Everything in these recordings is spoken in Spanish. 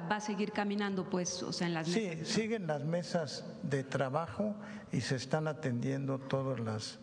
va a seguir caminando, pues, o sea, en las mesas. Sí, siguen las mesas de trabajo y se están atendiendo todos los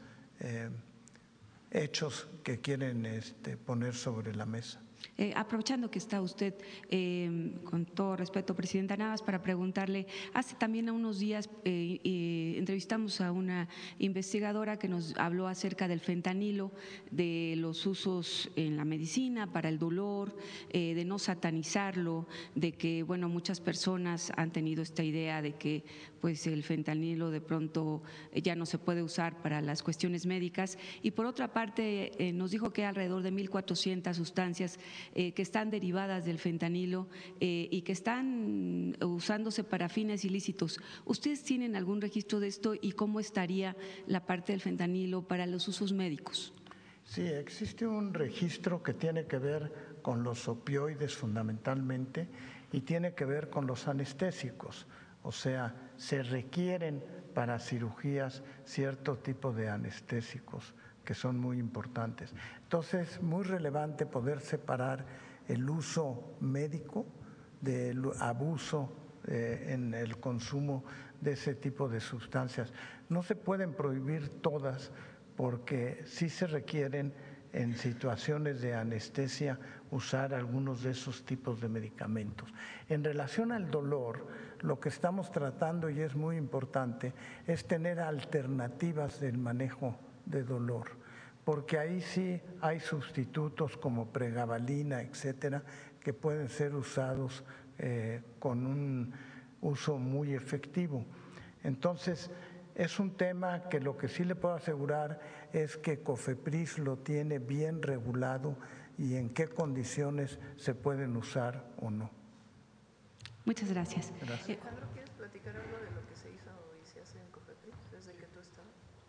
hechos que quieren poner sobre la mesa. Aprovechando que está usted, con todo respeto, Presidenta, nada más para preguntarle, hace también unos días entrevistamos a una investigadora que nos habló acerca del fentanilo, de los usos en la medicina para el dolor, de no satanizarlo, de que, bueno, muchas personas han tenido esta idea de que pues el fentanilo de pronto ya no se puede usar para las cuestiones médicas, y por otra parte nos dijo que hay alrededor de 1.400 sustancias que están derivadas del fentanilo y que están usándose para fines ilícitos. ¿Ustedes tienen algún registro de esto y cómo estaría la parte del fentanilo para los usos médicos? Sí, existe un registro que tiene que ver con los opioides fundamentalmente y tiene que ver con los anestésicos, o sea, se requieren para cirugías cierto tipo de anestésicos que son muy importantes. Entonces, es muy relevante poder separar el uso médico del abuso en el consumo de ese tipo de sustancias. No se pueden prohibir todas porque sí se requieren en situaciones de anestesia usar algunos de esos tipos de medicamentos. En relación al dolor, lo que estamos tratando, y es muy importante, es tener alternativas del manejo de dolor, porque ahí sí hay sustitutos como pregabalina, etcétera, que pueden ser usados con un uso muy efectivo. Entonces, es un tema que lo que sí le puedo asegurar es que COFEPRIS lo tiene bien regulado y en qué condiciones se pueden usar o no. Muchas gracias. Gracias. Alejandro, ¿quieres platicar algo de lo que se hizo y se hace en COFEPRIS desde que tú estabas?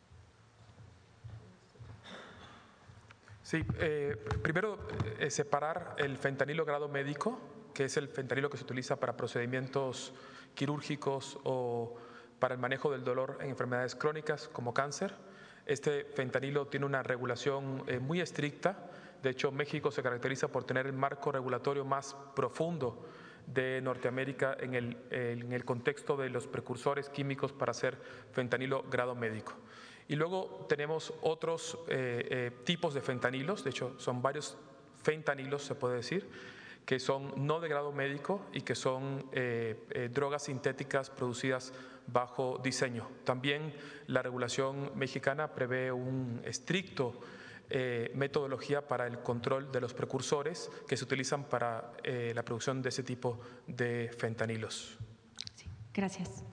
Sí, primero separar el fentanilo grado médico, que es el fentanilo que se utiliza para procedimientos quirúrgicos o para el manejo del dolor en enfermedades crónicas como cáncer. Este fentanilo tiene una regulación muy estricta. De hecho, México se caracteriza por tener el marco regulatorio más profundo de Norteamérica en el contexto de los precursores químicos para hacer fentanilo grado médico. Y luego tenemos otros tipos de fentanilos, de hecho son varios fentanilos se puede decir, que son no de grado médico y que son drogas sintéticas producidas bajo diseño. También la regulación mexicana prevé un estricto metodología para el control de los precursores que se utilizan para la producción de ese tipo de fentanilos. Sí, gracias.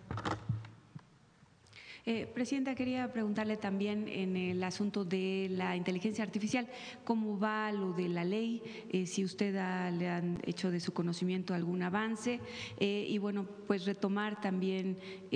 Presidenta, quería preguntarle también en el asunto de la inteligencia artificial, ¿cómo va lo de la ley? Si usted le han hecho de su conocimiento algún avance y bueno, pues retomar también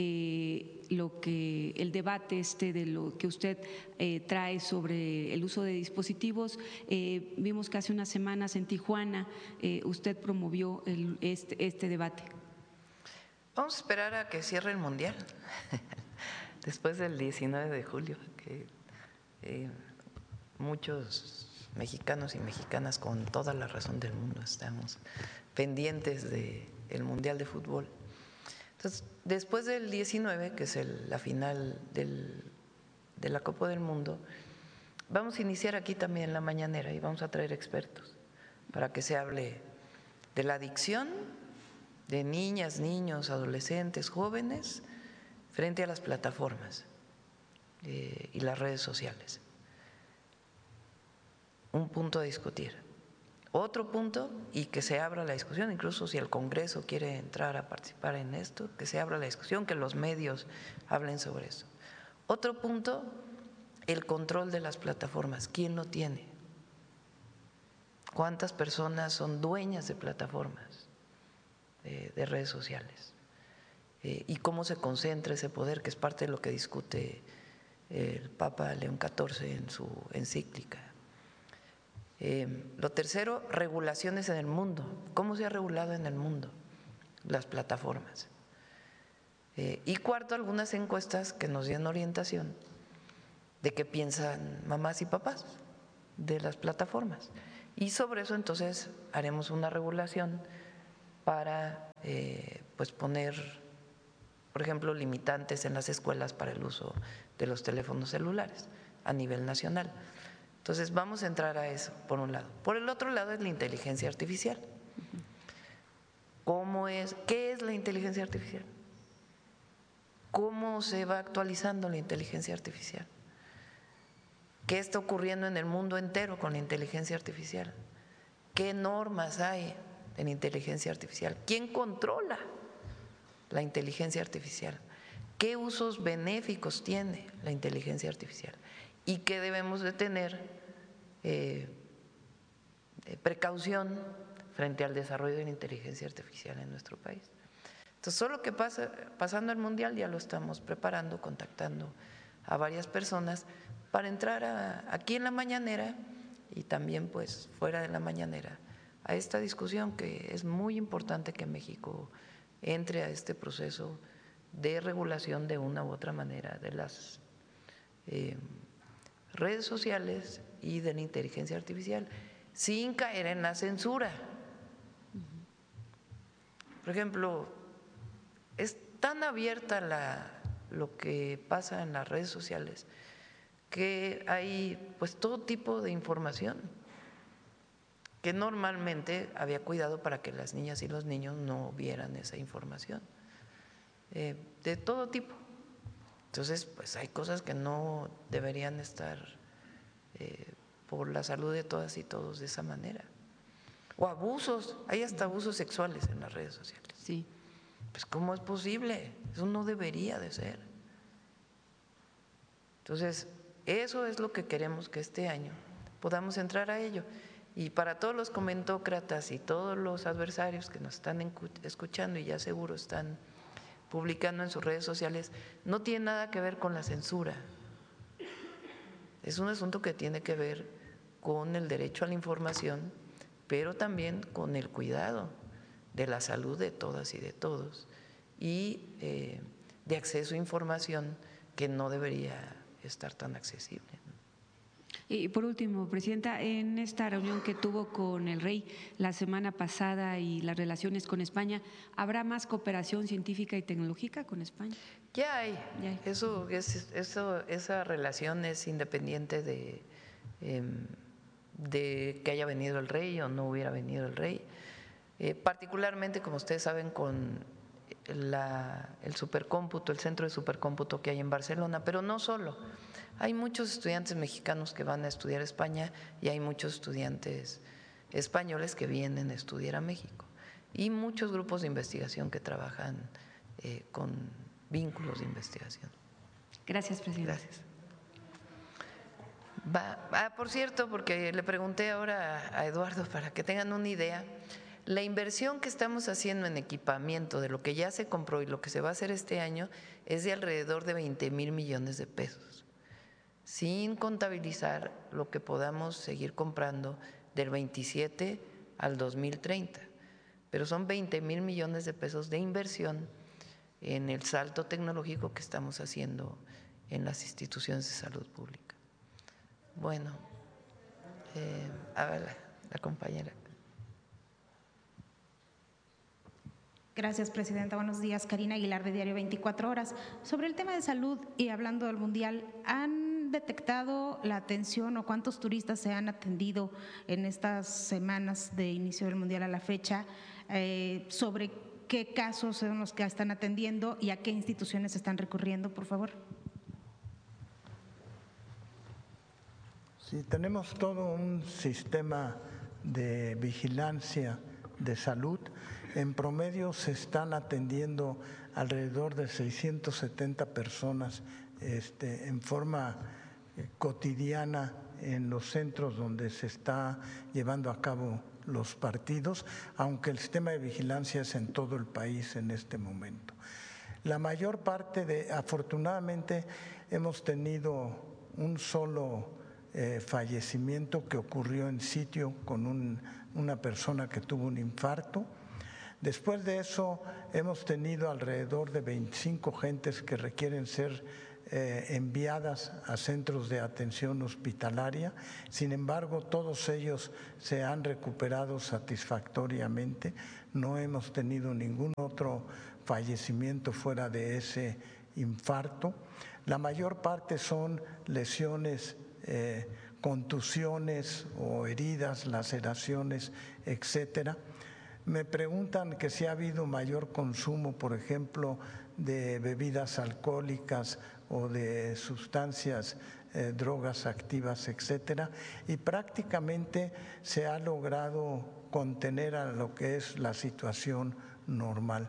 el debate de lo que usted trae sobre el uso de dispositivos. Vimos que hace unas semanas en Tijuana usted promovió este debate. Vamos a esperar a que cierre el Mundial. Después del 19 de julio, que muchos mexicanos y mexicanas con toda la razón del mundo estamos pendientes del Mundial de Fútbol. Entonces, después del 19, que es la final de la Copa del Mundo, vamos a iniciar aquí también la mañanera y vamos a traer expertos para que se hable de la adicción de niñas, niños, adolescentes, jóvenes frente a las plataformas y las redes sociales. Un punto a discutir. Otro punto, y que se abra la discusión, incluso si el Congreso quiere entrar a participar en esto, que se abra la discusión, que los medios hablen sobre eso. Otro punto, el control de las plataformas. ¿Quién lo tiene? ¿Cuántas personas son dueñas de plataformas de redes sociales? Y cómo se concentra ese poder, que es parte de lo que discute el Papa León XIV en su encíclica. Lo tercero, regulaciones en el mundo. ¿Cómo se ha regulado en el mundo las plataformas? Y cuarto, algunas encuestas que nos den orientación de qué piensan mamás y papás de las plataformas. Y sobre eso entonces haremos una regulación para pues poner, por ejemplo, limitantes en las escuelas para el uso de los teléfonos celulares a nivel nacional. Entonces vamos a entrar a eso, por un lado. Por el otro lado es la inteligencia artificial. ¿Qué es la inteligencia artificial? ¿Cómo se va actualizando la inteligencia artificial? ¿Qué está ocurriendo en el mundo entero con la inteligencia artificial? ¿Qué normas hay en inteligencia artificial? ¿Quién controla la inteligencia artificial? ¿Qué usos benéficos tiene la inteligencia artificial? ¿Y qué debemos de tener precaución frente al desarrollo de la inteligencia artificial en nuestro país? Entonces, solo que pasando el Mundial ya lo estamos preparando, contactando a varias personas para entrar aquí en la mañanera y también pues fuera de la mañanera a esta discusión, que es muy importante que México entre a este proceso de regulación de una u otra manera de las redes sociales y de la inteligencia artificial, sin caer en la censura. Por ejemplo, es tan abierta lo que pasa en las redes sociales que hay pues todo tipo de información que normalmente había cuidado para que las niñas y los niños no vieran esa información, de todo tipo. Entonces, pues hay cosas que no deberían estar por la salud de todas y todos de esa manera. O abusos, hay hasta abusos sexuales en las redes sociales. Sí. Pues ¿cómo es posible? Eso no debería de ser. Entonces, eso es lo que queremos que este año podamos entrar a ello. Y para todos los comentócratas y todos los adversarios que nos están escuchando y ya seguro están publicando en sus redes sociales, no tiene nada que ver con la censura. Es un asunto que tiene que ver con el derecho a la información, pero también con el cuidado de la salud de todas y de todos y de acceso a información que no debería estar tan accesible. Y por último, Presidenta, en esta reunión que tuvo con el rey la semana pasada y las relaciones con España, ¿habrá más cooperación científica y tecnológica con España? Ya hay. Esa relación es independiente de que haya venido el rey o no hubiera venido el rey. Particularmente, como ustedes saben, con el supercómputo, el centro de supercómputo que hay en Barcelona, pero no solo. Hay muchos estudiantes mexicanos que van a estudiar a España y hay muchos estudiantes españoles que vienen a estudiar a México y muchos grupos de investigación que trabajan con vínculos de investigación. Gracias, Presidenta. Gracias. Por cierto, porque le pregunté ahora a Eduardo para que tengan una idea, la inversión que estamos haciendo en equipamiento de lo que ya se compró y lo que se va a hacer este año es de alrededor de 20,000 millones de pesos, sin contabilizar lo que podamos seguir comprando del 27 al 2030. Pero son 20,000 millones de pesos de inversión en el salto tecnológico que estamos haciendo en las instituciones de salud pública. Bueno, a ver, la compañera. Gracias, Presidenta. Buenos días. Karina Aguilar, de Diario 24 Horas. Sobre el tema de salud y hablando del Mundial, ¿han detectado la atención o cuántos turistas se han atendido en estas semanas de inicio del Mundial a la fecha? ¿Sobre qué casos son los que están atendiendo y a qué instituciones están recurriendo, por favor? Sí, tenemos todo un sistema de vigilancia de salud. En promedio se están atendiendo alrededor de 670 personas en forma cotidiana en los centros donde se está llevando a cabo los partidos, aunque el sistema de vigilancia es en todo el país en este momento. La mayor parte afortunadamente hemos tenido un solo fallecimiento que ocurrió en sitio con una persona que tuvo un infarto. Después de eso hemos tenido alrededor de 25 gentes que requieren ser enviadas a centros de atención hospitalaria. Sin embargo, todos ellos se han recuperado satisfactoriamente. No hemos tenido ningún otro fallecimiento fuera de ese infarto. La mayor parte son lesiones, contusiones o heridas, laceraciones, etcétera. Me preguntan que si ha habido mayor consumo, por ejemplo, de bebidas alcohólicas o de sustancias, drogas activas, etcétera, y prácticamente se ha logrado contener a lo que es la situación normal.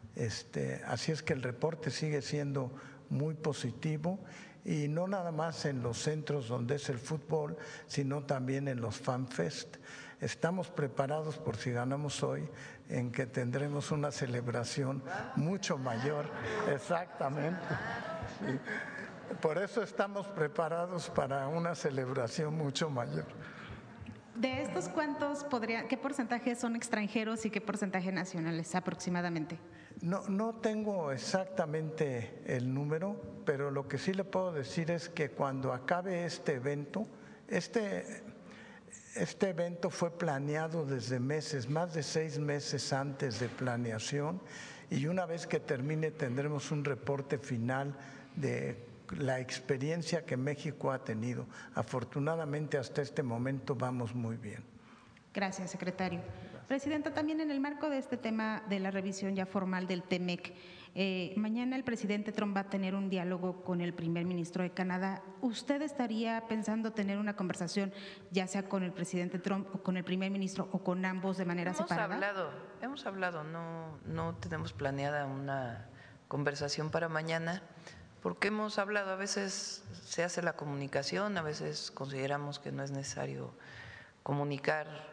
Así es que el reporte sigue siendo muy positivo, y no nada más en los centros donde es el fútbol, sino también en los FanFest. Estamos preparados, por si ganamos hoy, en que tendremos una celebración mucho mayor. Exactamente. Sí. Por eso estamos preparados para una celebración mucho mayor. De estos, ¿qué porcentaje son extranjeros y qué porcentaje nacionales aproximadamente? No tengo exactamente el número, pero lo que sí le puedo decir es que cuando acabe este evento, este evento fue planeado desde meses, más de 6 meses antes de planeación, y una vez que termine tendremos un reporte final de la experiencia que México ha tenido. Afortunadamente hasta este momento vamos muy bien. Gracias, secretario. Presidenta, también en el marco de este tema de la revisión ya formal del TEMEC, mañana el presidente Trump va a tener un diálogo con el primer ministro de Canadá. ¿Usted estaría pensando tener una conversación ya sea con el presidente Trump o con el primer ministro o con ambos de manera separada? Hemos hablado, no tenemos planeada una conversación para mañana, porque hemos hablado, a veces se hace la comunicación, a veces consideramos que no es necesario comunicar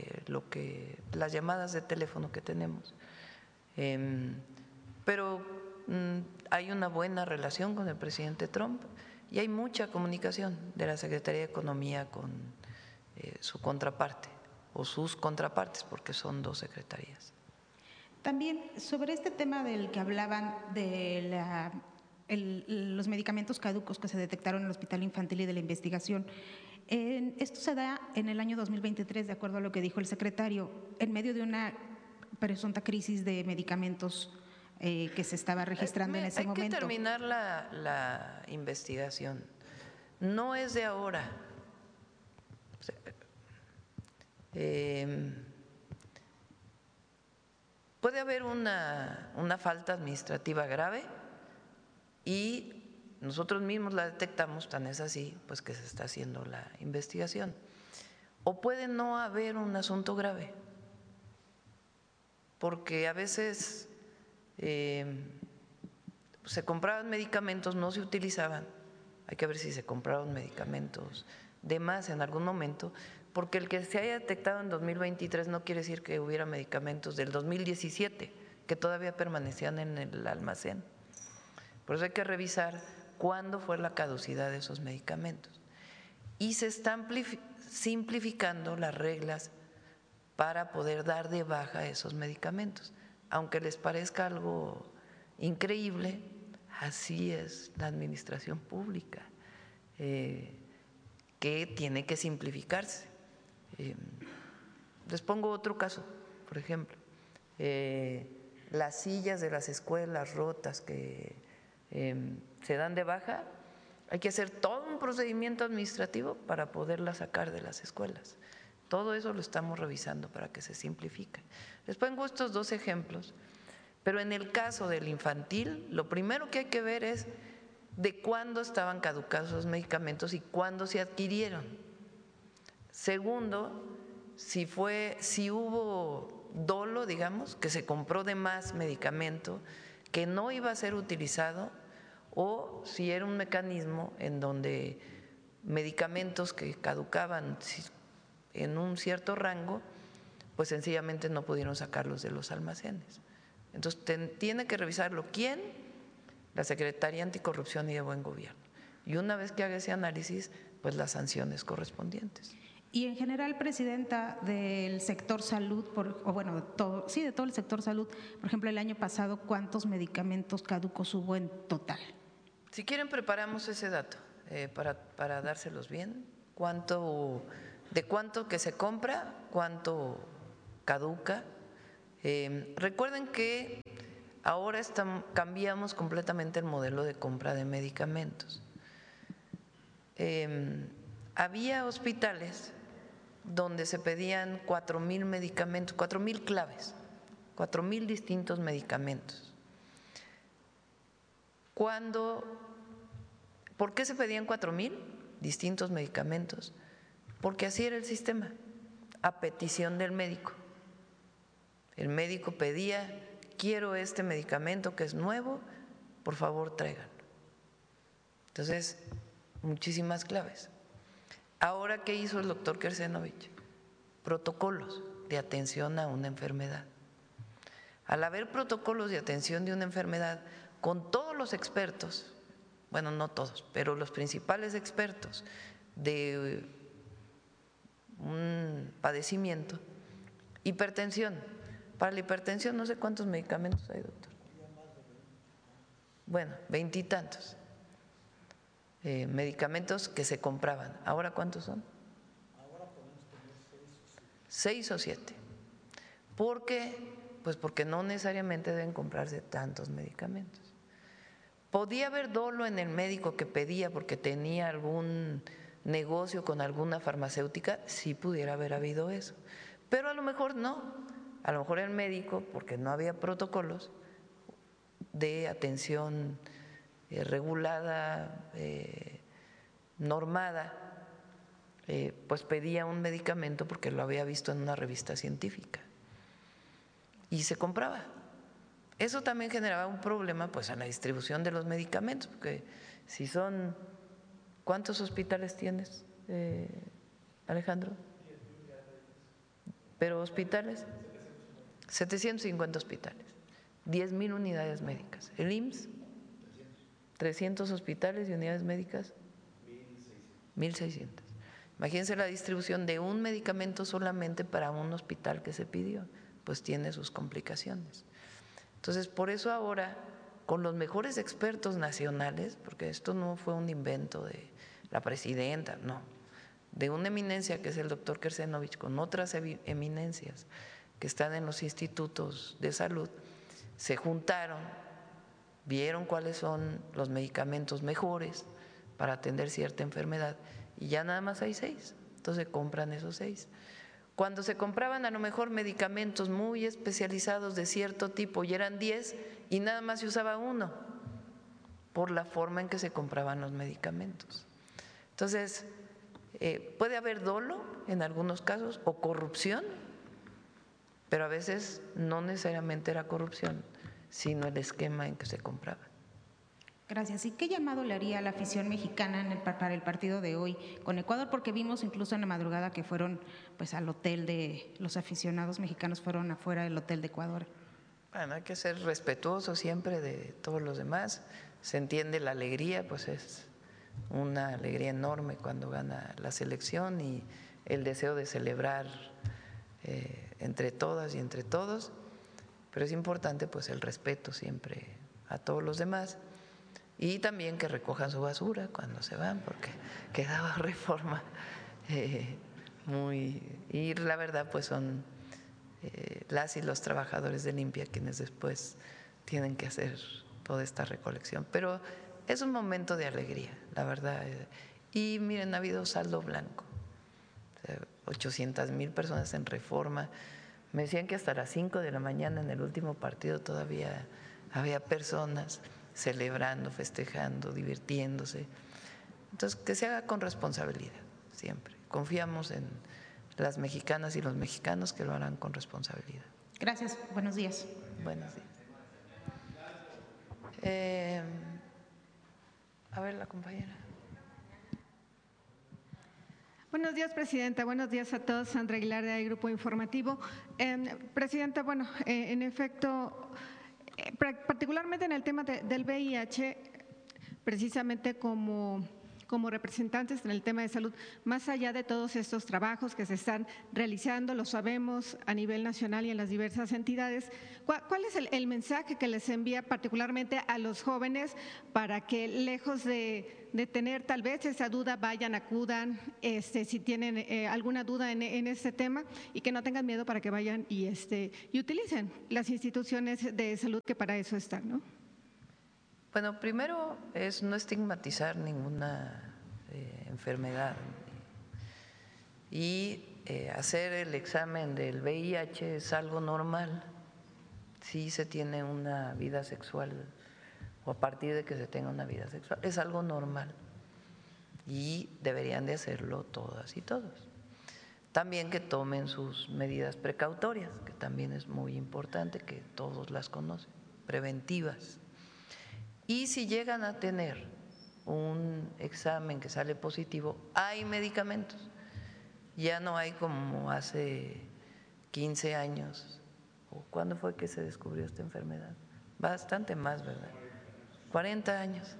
las llamadas de teléfono que tenemos, pero hay una buena relación con el presidente Trump y hay mucha comunicación de la Secretaría de Economía con su contraparte o sus contrapartes, porque son 2 secretarías. También sobre este tema del que hablaban de los medicamentos caducos que se detectaron en el Hospital Infantil y de la investigación. Esto se da en el año 2023, de acuerdo a lo que dijo el secretario, en medio de una presunta crisis de medicamentos que se estaba registrando en ese momento. Hay que terminar la investigación. No es de ahora. Puede haber una falta administrativa grave y nosotros mismos la detectamos, tan es así, pues que se está haciendo la investigación. O puede no haber un asunto grave, porque a veces se compraban medicamentos, no se utilizaban. Hay que ver si se compraron medicamentos de más en algún momento, porque el que se haya detectado en 2023 no quiere decir que hubiera medicamentos del 2017 que todavía permanecían en el almacén. Por eso hay que revisar cuándo fue la caducidad de esos medicamentos. Y se están simplificando las reglas para poder dar de baja esos medicamentos. Aunque les parezca algo increíble, así es la administración pública, que tiene que simplificarse. Les pongo otro caso, por ejemplo, las sillas de las escuelas rotas que se dan de baja, hay que hacer todo un procedimiento administrativo para poderlas sacar de las escuelas. Todo eso lo estamos revisando para que se simplifique. Les pongo estos 2 ejemplos, pero en el caso del infantil, lo primero que hay que ver es de cuándo estaban caducados los medicamentos y cuándo se adquirieron. Segundo, si hubo dolo, digamos, que se compró de más medicamento que no iba a ser utilizado, o si era un mecanismo en donde medicamentos que caducaban en un cierto rango, pues sencillamente no pudieron sacarlos de los almacenes. Entonces tiene que revisarlo. ¿Quién? La Secretaría Anticorrupción y de Buen Gobierno. Y una vez que haga ese análisis, pues las sanciones correspondientes. Y en general, presidenta, del sector salud, de todo el sector salud, por ejemplo, el año pasado, ¿cuántos medicamentos caducos hubo en total? Si quieren, preparamos ese dato para dárselos bien. De cuánto que se compra, cuánto caduca. Recuerden que ahora cambiamos completamente el modelo de compra de medicamentos. Había hospitales donde se pedían 4,000 medicamentos, 4,000 claves, 4,000 distintos medicamentos. ¿Por qué se pedían 4,000 distintos medicamentos? Porque así era el sistema, a petición del médico. El médico pedía: quiero este medicamento que es nuevo, por favor tráiganlo. Entonces, muchísimas claves. Ahora, ¿qué hizo el doctor Kersenovich? Protocolos de atención a una enfermedad. Al haber protocolos de atención de una enfermedad con todos los expertos, bueno, no todos, pero los principales expertos de un padecimiento, hipertensión. Para la hipertensión no sé cuántos medicamentos hay, doctor. Bueno, 20 y tantos medicamentos que se compraban. ¿Ahora cuántos son? Ahora podemos tener 6 o 7. ¿Por qué? Pues porque no necesariamente deben comprarse tantos medicamentos. ¿Podía haber dolo en el médico que pedía porque tenía algún negocio con alguna farmacéutica? Sí pudiera haber habido eso, pero a lo mejor no. A lo mejor el médico, porque no había protocolos de atención regulada, normada, pues pedía un medicamento porque lo había visto en una revista científica y se compraba. Eso también generaba un problema pues en la distribución de los medicamentos, porque si son… ¿Cuántos hospitales tienes, Alejandro? ¿Pero hospitales? 750 hospitales, 10,000 unidades médicas. ¿El IMSS? 300 hospitales y unidades médicas, 1,600. Imagínense la distribución de un medicamento solamente para un hospital que se pidió, pues tiene sus complicaciones. Entonces, por eso ahora, con los mejores expertos nacionales, porque esto no fue un invento de la presidenta, no, de una eminencia que es el doctor Kersenovich, con otras eminencias que están en los institutos de salud, se juntaron, vieron cuáles son los medicamentos mejores para atender cierta enfermedad y ya nada más hay 6, entonces compran esos 6. Cuando se compraban a lo mejor medicamentos muy especializados de cierto tipo y eran 10 y nada más se usaba 1 por la forma en que se compraban los medicamentos. Entonces, puede haber dolo en algunos casos o corrupción, pero a veces no necesariamente era corrupción, sino el esquema en que se compraba. Gracias. ¿Y qué llamado le haría a la afición mexicana para el partido de hoy con Ecuador? Porque vimos incluso en la madrugada que fueron pues al hotel de los aficionados mexicanos, fueron afuera del hotel de Ecuador. Bueno, hay que ser respetuoso siempre de todos los demás. Se entiende la alegría, pues es una alegría enorme cuando gana la selección y el deseo de celebrar entre todas y entre todos, pero es importante pues el respeto siempre a todos los demás. Y también que recojan su basura cuando se van, porque quedaba Reforma y la verdad pues son las y los trabajadores de Limpia quienes después tienen que hacer toda esta recolección. Pero es un momento de alegría, la verdad. Y miren, ha habido saldo blanco, 800,000 personas en Reforma. Me decían que hasta las 5 de la mañana en el último partido todavía había personas celebrando, festejando, divirtiéndose. Entonces, que se haga con responsabilidad siempre. Confiamos en las mexicanas y los mexicanos que lo harán con responsabilidad. Gracias, buenos días. Buenos días. A ver, la compañera. Buenos días, Presidenta. Buenos días a todos. Sandra Aguilar, de Grupo Informativo. Presidenta, bueno, en efecto, particularmente en el tema del VIH, precisamente como como representantes en el tema de salud, más allá de todos estos trabajos que se están realizando, lo sabemos a nivel nacional y en las diversas entidades, ¿cuál es el mensaje que les envía particularmente a los jóvenes para que lejos de tener tal vez esa duda, vayan, acudan, si tienen alguna duda en este tema, y que no tengan miedo para que vayan y utilicen las instituciones de salud que para eso están, ¿no? Bueno, primero es no estigmatizar ninguna enfermedad y hacer el examen del VIH es algo normal si se tiene una vida sexual o a partir de que se tenga una vida sexual, es algo normal y deberían de hacerlo todas y todos. También que tomen sus medidas precautorias, que también es muy importante, que todos las conocen, preventivas. Y si llegan a tener un examen que sale positivo, hay medicamentos. Ya no hay como hace 15 años, o ¿cuándo fue que se descubrió esta enfermedad? Bastante más, ¿verdad? 40 años,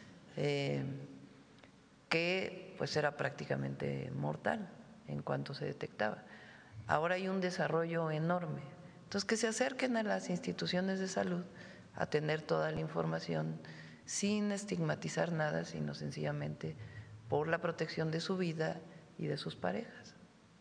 que pues era prácticamente mortal en cuanto se detectaba. Ahora hay un desarrollo enorme. Entonces, que se acerquen a las instituciones de salud a tener toda la información sin estigmatizar nada, sino sencillamente por la protección de su vida y de sus parejas.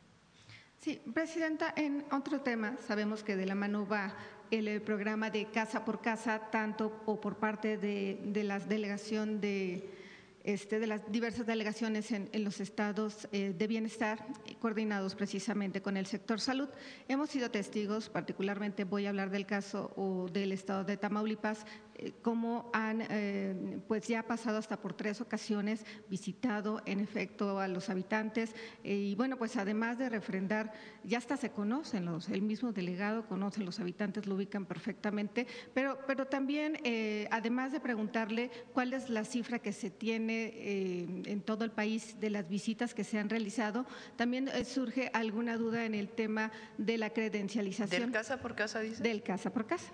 Sí, Presidenta, en otro tema, sabemos que de la mano va el programa de Casa por Casa, tanto o por parte de la delegación de las diversas delegaciones en los estados de bienestar, coordinados precisamente con el sector salud. Hemos sido testigos, particularmente voy a hablar del caso o del estado de Tamaulipas, cómo han pues ya pasado hasta por 3 ocasiones visitado en efecto a los habitantes y bueno, pues además de refrendar, ya hasta se conocen el mismo delegado conoce los habitantes, lo ubican perfectamente, pero también además de preguntarle cuál es la cifra que se tiene en todo el país de las visitas que se han realizado, también surge alguna duda en el tema de la credencialización. ¿Del casa por casa, dice? Del casa por casa.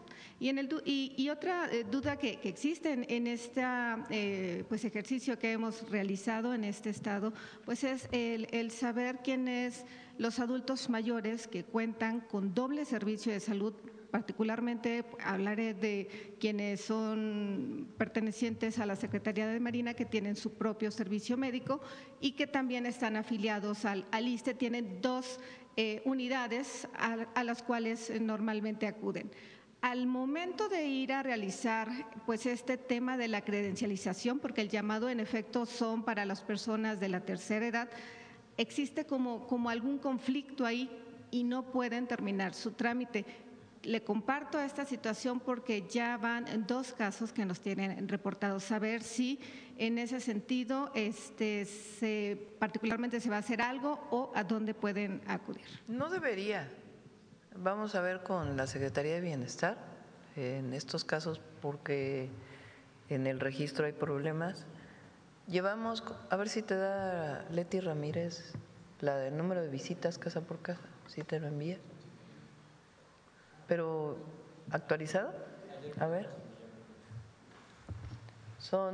Y otra duda que existe en este pues ejercicio que hemos realizado en este estado, pues es el saber quiénes los adultos mayores que cuentan con doble servicio de salud. Particularmente hablaré de quienes son pertenecientes a la Secretaría de Marina, que tienen su propio servicio médico y que también están afiliados al ISSSTE, tienen 2 unidades a las cuales normalmente acuden. Al momento de ir a realizar pues este tema de la credencialización, porque el llamado en efecto son para las personas de la tercera edad, existe como algún conflicto ahí y no pueden terminar su trámite. Le comparto esta situación porque ya van 2 casos que nos tienen reportados. Saber si en ese sentido particularmente se va a hacer algo o a dónde pueden acudir. No debería. Vamos a ver con la Secretaría de Bienestar en estos casos porque en el registro hay problemas. Llevamos, a ver si te da Leti Ramírez el número de visitas casa por casa, si te lo envía. Pero actualizado, a ver, son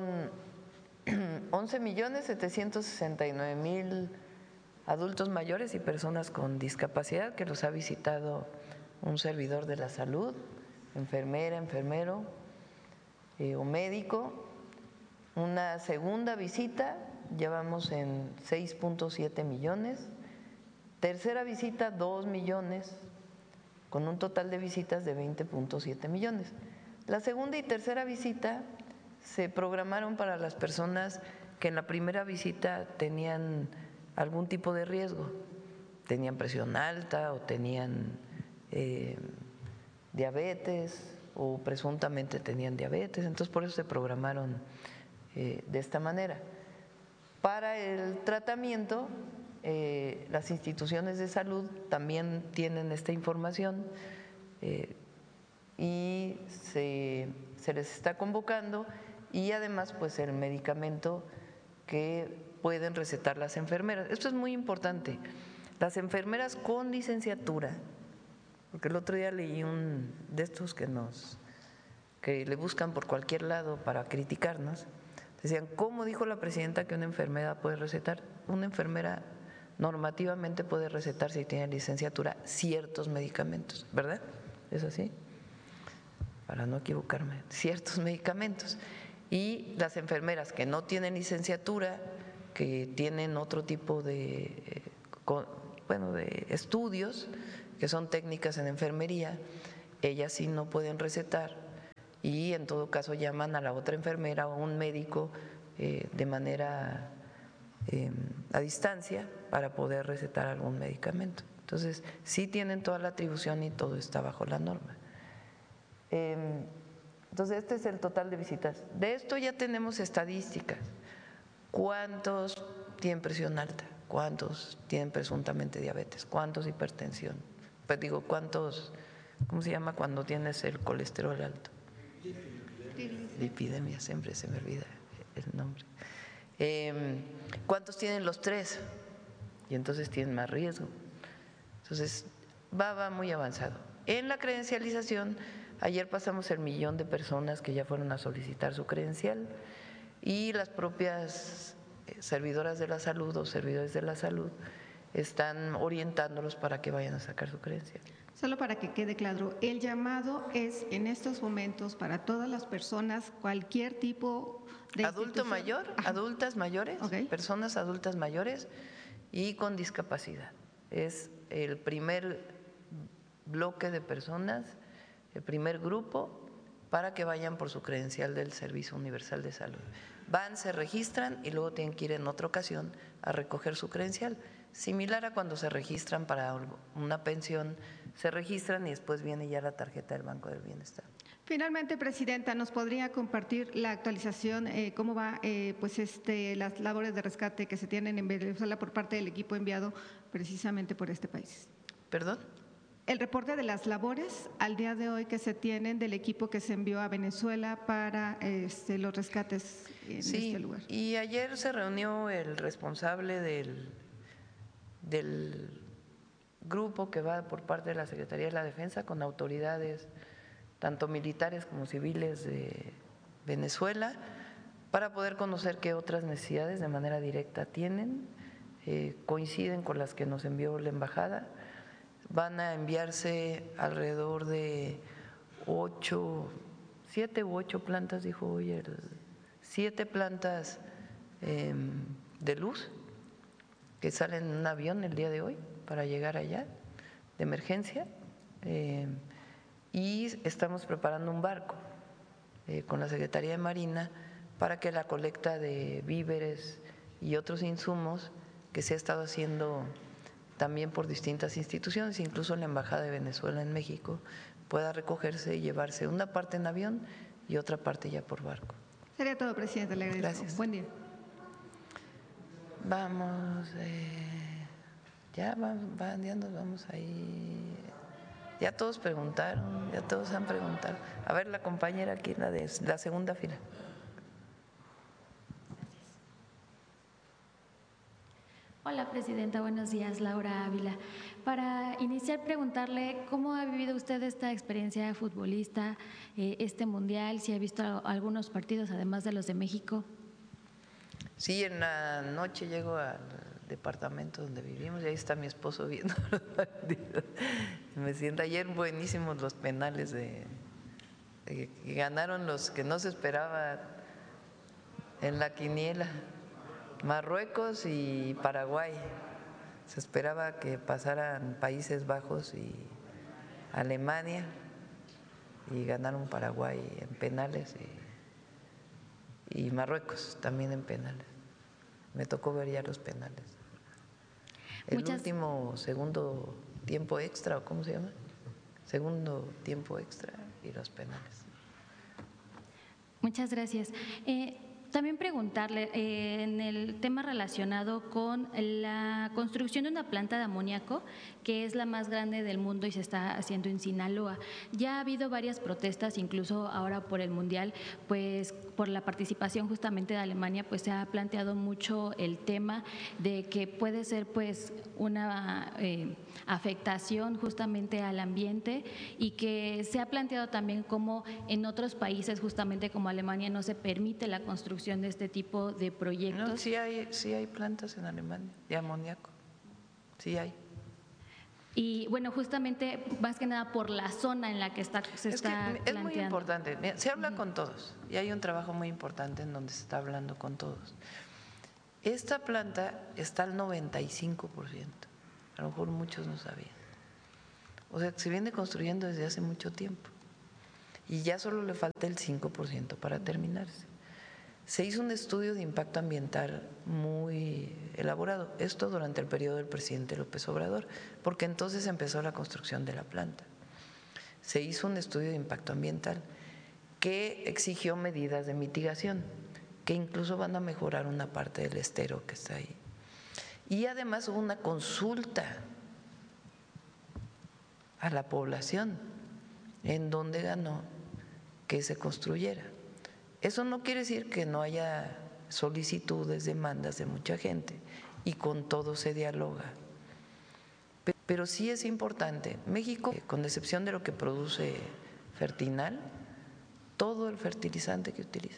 11.769.000 adultos mayores y personas con discapacidad que los ha visitado un servidor de la salud, enfermera, enfermero o médico. Una segunda visita, ya vamos en 6.7 millones, tercera visita 2 millones, con un total de visitas de 20.7 millones. La segunda y tercera visita se programaron para las personas que en la primera visita tenían algún tipo de riesgo, tenían presión alta o tenían diabetes o presuntamente tenían diabetes, entonces por eso se programaron de esta manera. Para el tratamiento, las instituciones de salud también tienen esta información y se les está convocando y además pues el medicamento que pueden recetar las enfermeras. Esto es muy importante. Las enfermeras con licenciatura, porque el otro día leí un de estos que le buscan por cualquier lado para criticarnos. Decían, ¿cómo dijo la presidenta que una enfermera puede recetar? Una enfermera normativamente puede recetar, si tiene licenciatura, ciertos medicamentos, ¿verdad? ¿Es así? Para no equivocarme, ciertos medicamentos. Y las enfermeras que no tienen licenciatura, que tienen otro tipo de estudios, que son técnicas en enfermería, ellas sí no pueden recetar y en todo caso llaman a la otra enfermera o a un médico de manera a distancia para poder recetar algún medicamento. Entonces, sí tienen toda la atribución y todo está bajo la norma. Entonces, este es el total de visitas. De esto ya tenemos estadísticas. ¿Cuántos tienen presión alta? ¿Cuántos tienen presuntamente diabetes? ¿Cuántos hipertensión? Pues digo, ¿cuántos, cómo se llama cuando tienes el colesterol alto? Lipidemia, siempre se me olvida el nombre. ¿Cuántos tienen los tres? Y entonces tienen más riesgo. Entonces, va muy avanzado. En la credencialización, ayer pasamos el 1,000,000 de personas que ya fueron a solicitar su credencial y las propias servidoras de la salud o servidores de la salud están orientándolos para que vayan a sacar su credencial. Solo para que quede claro, el llamado es en estos momentos para todas las personas, cualquier tipo de adulto mayor, adultas mayores, okay, personas adultas mayores y con discapacidad. Es el primer bloque de personas, el primer grupo para que vayan por su credencial del Servicio Universal de Salud. Van, se registran y luego tienen que ir en otra ocasión a recoger su credencial. Similar a cuando se registran para una pensión, se registran y después viene ya la tarjeta del Banco del Bienestar. Finalmente, Presidenta, ¿nos podría compartir la actualización, cómo va las labores de rescate que se tienen en Venezuela por parte del equipo enviado precisamente por este país? ¿Perdón? El reporte de las labores al día de hoy que se tienen del equipo que se envió a Venezuela para los rescates en este lugar. Y ayer se reunió el responsable del grupo que va por parte de la Secretaría de la Defensa con autoridades tanto militares como civiles de Venezuela para poder conocer qué otras necesidades de manera directa tienen, coinciden con las que nos envió la embajada. Van a enviarse alrededor de 7 u 8 plantas, dijo hoy, 7 plantas de luz que salen en un avión el día de hoy para llegar allá de emergencia y estamos preparando un barco con la Secretaría de Marina para que la colecta de víveres y otros insumos que se ha estado haciendo también por distintas instituciones, incluso la Embajada de Venezuela en México, pueda recogerse y llevarse una parte en avión y otra parte ya por barco. Sería todo, Presidenta, le agradezco. Gracias. Buen día. Vamos, ya vamos ahí. Ya todos preguntaron, ya todos han preguntado. A ver, la compañera aquí, la de la segunda fila. Hola, Presidenta. Buenos días, Laura Ávila. Para iniciar, preguntarle cómo ha vivido usted esta experiencia de futbolista, este mundial, si ha visto algunos partidos, además de los de México. Sí, en la noche llego al departamento donde vivimos y ahí está mi esposo viendo los partidos. Me siento, ayer buenísimos los penales que ganaron los que no se esperaba en la quiniela. Marruecos y Paraguay. Se esperaba que pasaran Países Bajos y Alemania y ganaron Paraguay en penales y Marruecos también en penales. Me tocó ver ya los penales. El último segundo tiempo extra, ¿o cómo se llama? Segundo tiempo extra y los penales. Muchas gracias. También preguntarle en el tema relacionado con la construcción de una planta de amoníaco, que es la más grande del mundo y se está haciendo en Sinaloa. Ya ha habido varias protestas, incluso ahora por el Mundial, pues por la participación justamente de Alemania, pues se ha planteado mucho el tema de que puede ser pues una afectación justamente al ambiente y que se ha planteado también como en otros países, justamente como Alemania, no se permite la construcción construcción de este tipo de proyectos. No, sí hay plantas en Alemania de amoníaco, sí hay. Y bueno, justamente más que nada por la zona en la que está planteando. Es muy importante, mira, se habla con todos y hay un trabajo muy importante en donde se está hablando con todos. Esta planta está al 95%, a lo mejor muchos no sabían. O sea, se viene construyendo desde hace mucho tiempo y ya solo le falta el 5% para terminarse. Se hizo un estudio de impacto ambiental muy elaborado, esto durante el periodo del presidente López Obrador, porque entonces empezó la construcción de la planta. Se hizo un estudio de impacto ambiental que exigió medidas de mitigación, que incluso van a mejorar una parte del estero que está ahí. Y además hubo una consulta a la población en donde ganó que se construyera. Eso no quiere decir que no haya solicitudes, demandas de mucha gente y con todo se dialoga. Pero sí es importante, México, con excepción de lo que produce Fertinal, todo el fertilizante que utiliza.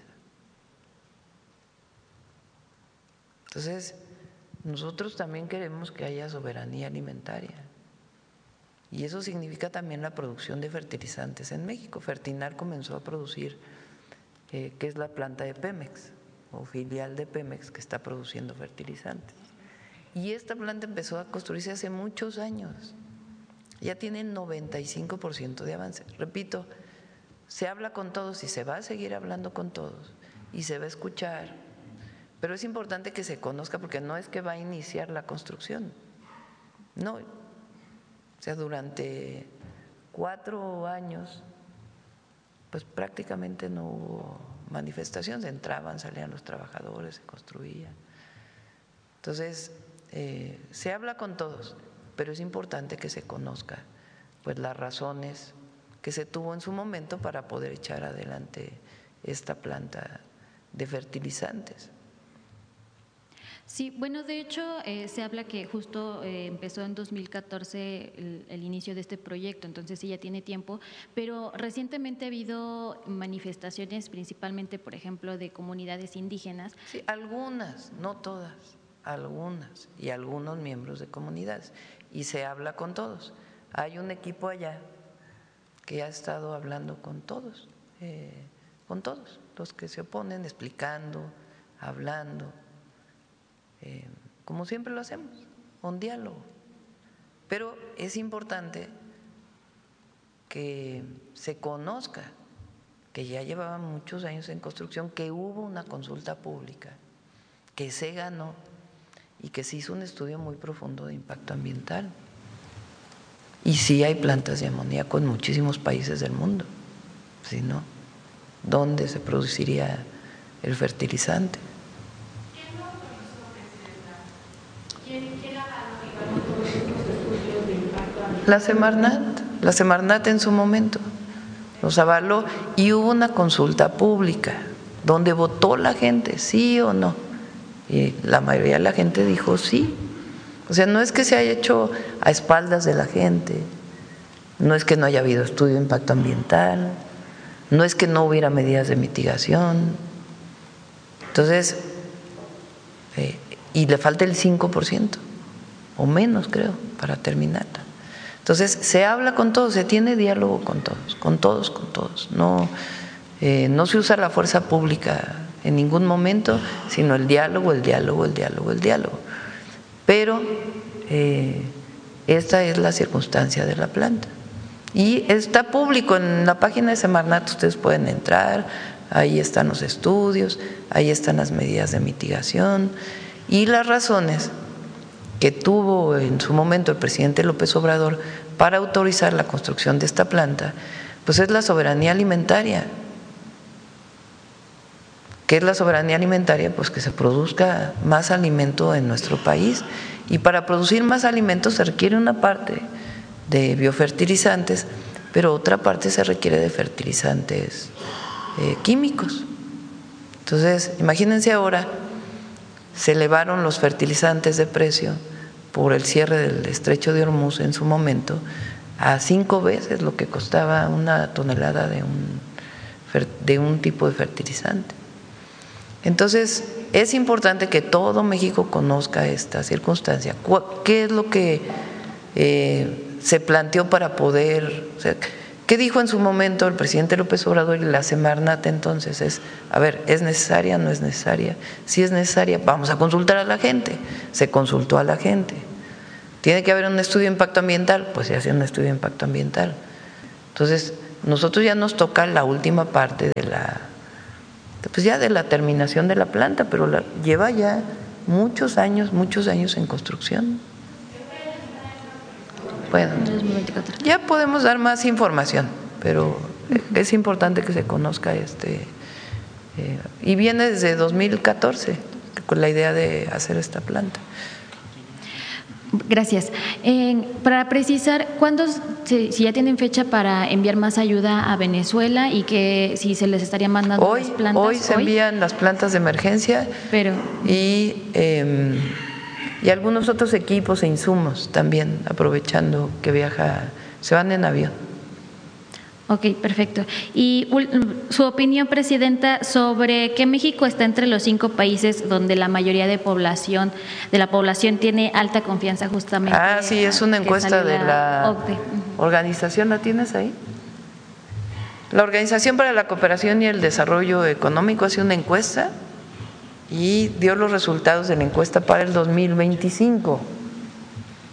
Entonces, nosotros también queremos que haya soberanía alimentaria y eso significa también la producción de fertilizantes en México. Fertinal comenzó a producir, que es la planta de Pemex o filial de Pemex que está produciendo fertilizantes. Y esta planta empezó a construirse hace muchos años, ya tiene 95% de avance. Repito, se habla con todos y se va a seguir hablando con todos y se va a escuchar, pero es importante que se conozca porque no es que va a iniciar la construcción, no. O sea, durante 4 años pues prácticamente no hubo manifestaciones, entraban, salían los trabajadores, se construía. Entonces, se habla con todos, pero es importante que se conozca pues las razones que se tuvo en su momento para poder echar adelante esta planta de fertilizantes. Sí, bueno, de hecho se habla que justo empezó en 2014 el inicio de este proyecto, entonces sí ya tiene tiempo, pero recientemente ha habido manifestaciones, principalmente, por ejemplo, de comunidades indígenas. Sí, algunas, no todas, algunas y algunos miembros de comunidades, y se habla con todos. Hay un equipo allá que ha estado hablando con todos los que se oponen, explicando, hablando. Como siempre lo hacemos, un diálogo. Pero es importante que se conozca que ya llevaban muchos años en construcción, que hubo una consulta pública, que se ganó y que se hizo un estudio muy profundo de impacto ambiental. Y sí hay plantas de amoníaco en muchísimos países del mundo. Si no, ¿dónde se produciría el fertilizante? La Semarnat en su momento los avaló y hubo una consulta pública donde votó la gente, sí o no, y la mayoría de la gente dijo sí. O sea, no es que se haya hecho a espaldas de la gente, no es que no haya habido estudio de impacto ambiental, no es que no hubiera medidas de mitigación. Entonces, y le falta el 5% o menos, creo, para terminarla. Entonces, se habla con todos, se tiene diálogo con todos. No se usa la fuerza pública en ningún momento, sino el diálogo. Pero esta es la circunstancia de la planta. Y está público en la página de Semarnat, ustedes pueden entrar, ahí están los estudios, ahí están las medidas de mitigación y las razones que tuvo en su momento el presidente López Obrador para autorizar la construcción de esta planta, pues es la soberanía alimentaria. ¿Qué es la soberanía alimentaria? Pues que se produzca más alimento en nuestro país, y para producir más alimentos se requiere una parte de biofertilizantes, pero otra parte se requiere de fertilizantes químicos. Entonces, imagínense ahora, se elevaron los fertilizantes de precio por el cierre del estrecho de Hormuz en su momento a 5 veces lo que costaba una tonelada de un tipo de fertilizante. Entonces, es importante que todo México conozca esta circunstancia. ¿Qué es lo que se planteó para poder, o sea, qué dijo en su momento el presidente López Obrador y la Semarnat entonces? Es, a ver, ¿es necesaria, no es necesaria? Si es necesaria, vamos a consultar a la gente. Se consultó a la gente. ¿Tiene que haber un estudio de impacto ambiental? Pues se hace un estudio de impacto ambiental. Entonces, nosotros ya nos toca la última parte de la terminación de la planta, pero lleva ya muchos años en construcción. Bueno, ya podemos dar más información, pero es importante que se conozca y viene desde 2014 con la idea de hacer esta planta. Gracias. Para precisar, ¿cuándo, si ya tienen fecha para enviar más ayuda a Venezuela y que si se les estaría mandando las plantas? Hoy se envían las plantas de emergencia, pero y algunos otros equipos e insumos también, aprovechando que se van en avión. Ok, perfecto. Y su opinión, Presidenta, sobre que México está entre los 5 países donde la mayoría de la población tiene alta confianza justamente. Sí, es una encuesta de la OCDE. organización, ¿la tienes ahí? La Organización para la Cooperación y el Desarrollo Económico hace una encuesta y dio los resultados de la encuesta para el 2025.